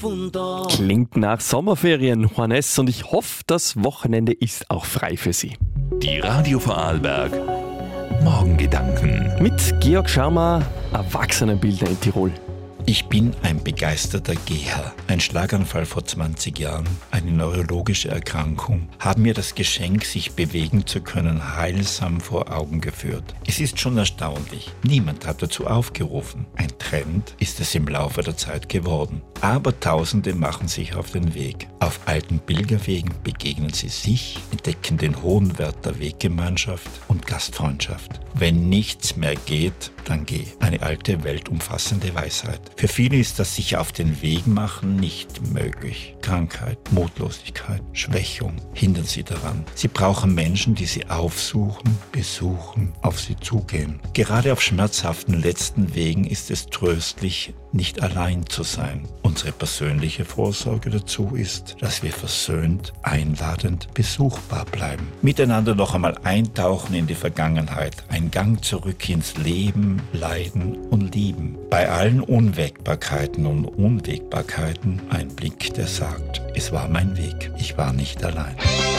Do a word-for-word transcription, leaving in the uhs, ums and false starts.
profundo. Klingt nach Sommerferien, Juanes, und ich hoffe, das Wochenende ist auch frei für Sie. Die Radio Vorarlberg Morgengedanken Mit Georg Scharmer, Erwachsenenbildner in Tirol. Ich bin ein begeisterter Geher. Ein Schlaganfall vor zwanzig Jahren, eine neurologische Erkrankung, haben mir das Geschenk, sich bewegen zu können, heilsam vor Augen geführt. Es ist schon erstaunlich. Niemand hat dazu aufgerufen. Ein Trend ist es im Laufe der Zeit geworden. Aber Tausende machen sich auf den Weg. Auf alten Pilgerwegen begegnen sie sich, entdecken den hohen Wert der Weggemeinschaft und Gastfreundschaft. Wenn nichts mehr geht, dann geh. Eine alte, weltumfassende Weisheit. Für viele ist das sich auf den Weg machen nicht möglich. Krankheit, Mutlosigkeit, Schwächung hindern sie daran. Sie brauchen Menschen, die sie aufsuchen, besuchen, auf sie zugehen. Gerade auf schmerzhaften letzten Wegen ist es tröstlich, nicht allein zu sein. Unsere persönliche Vorsorge dazu ist, dass wir versöhnt, einladend, besuchbar bleiben. Miteinander noch einmal eintauchen in die Vergangenheit. Ein Gang zurück ins Leben, Leiden und Lieben. Bei allen Unwägbarkeiten und Unwägbarkeiten ein Blick, der sagt, es war mein Weg, ich war nicht allein.